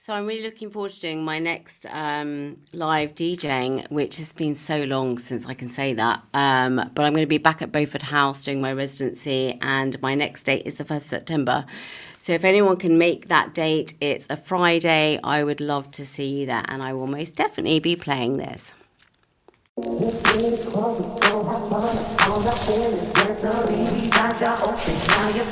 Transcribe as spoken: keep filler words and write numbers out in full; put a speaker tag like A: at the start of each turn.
A: So I'm really looking forward to doing my next um, live DJing, which has been so long since I can say that. Um, but I'm going to be back at Beaufort House doing my residency, and my next date is the first of September. So if anyone can make that date, it's a Friday. I would love to see you there, and I will most definitely be playing this. All